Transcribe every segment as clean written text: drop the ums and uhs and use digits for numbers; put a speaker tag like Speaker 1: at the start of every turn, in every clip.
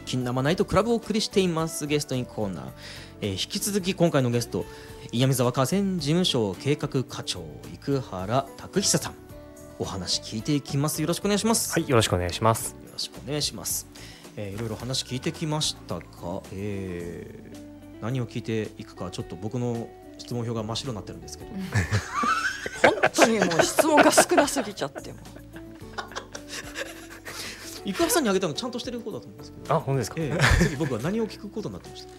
Speaker 1: 金生ナイトクラブをお送りしています。ゲストインコーナー、引き続き今回のゲスト、岩見沢河川事務所計画課長生原拓久さん、お話聞いていきます。よろしくお願いします。
Speaker 2: はい、よろしくお願いします。
Speaker 1: よろしくお願いします。いろいろ話聞いてきましたが、何を聞いていくかちょっと僕の質問票が真っ白になってるんですけど
Speaker 3: 本当にもう質問が少なすぎちゃっても
Speaker 1: 生原さんにあげたのちゃんとしてる方だと思うんですけど。
Speaker 2: あ、本当ですか。
Speaker 1: 次僕は何を聞くことになってました。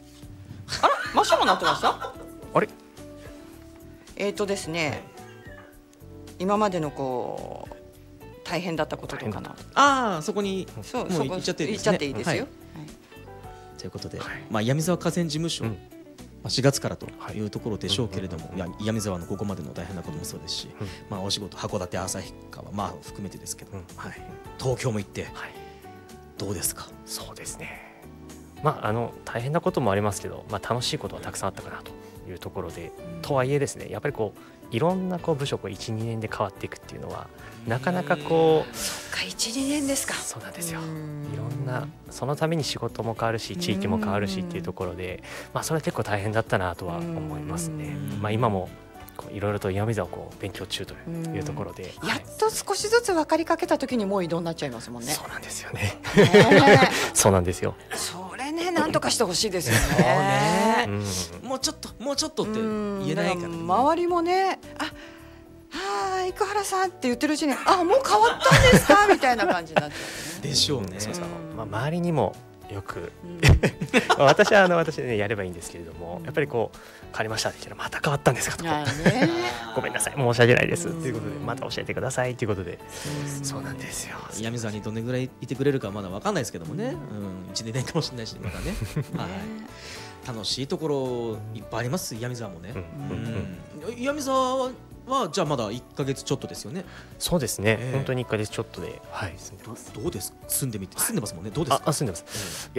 Speaker 3: あら、真っ白になってました。
Speaker 2: あれ
Speaker 3: ですね、今までのこう大変だったこととかな。
Speaker 1: ああ、そこに
Speaker 3: そう
Speaker 1: もう行っちゃっていいですね。
Speaker 3: 行っちゃっていいですよ、
Speaker 1: はい
Speaker 3: はい、
Speaker 1: ということで、
Speaker 2: はい、
Speaker 1: 岩見沢河川事務所、4月からというところでしょうけれども、岩見沢のここまでの大変なこともそうですし、お仕事函館旭川、含めてですけど、東京も行って、どうですか。
Speaker 2: そうですね、大変なこともありますけど、楽しいことはたくさんあったかなというところで、とはいえですね、やっぱりこういろんな部署1、2年で変わっていくっていうのはなかなかこう、
Speaker 3: そっか、1、2年ですか。
Speaker 2: そうなんですよ。いろんなそのために仕事も変わるし地域も変わるしっていうところで、それは結構大変だったなとは思いますね。今もいろいろと岩見沢を勉強中というところで、
Speaker 3: やっと少しずつ分かりかけた時にもう移動になっちゃいますもんね。
Speaker 2: そうなんですよね。そうなんですよ。
Speaker 3: それね、なんとかしてほしいですよ
Speaker 1: ね。
Speaker 3: ね。
Speaker 1: もうちょっとって言えないから、
Speaker 3: 周りもね、生原さんって言ってるうちに、もう変わったんですかみたいな感じになっちゃう、
Speaker 1: でしょうね。
Speaker 2: 周りにもよく私は私で、やればいいんですけれども、やっぱり変わりましたって言ったら、また変わったんですかとか、ごめんなさい、申し訳ないですっていうことで、また教えてくださいっていうことで、そうなんですよ。
Speaker 1: 岩見沢にどれぐらいいてくれるかまだ分かんないですけどもね、1、2年かもしれないし、まだね楽しいところいっぱいあります。岩見沢もね。岩見沢はじゃあまだ1ヶ月ちょっとですよね。
Speaker 2: そうですね、本当に1ヶ月ちょっとで、
Speaker 1: どうです。住んでますもんね。どうですか。
Speaker 2: 住んでます。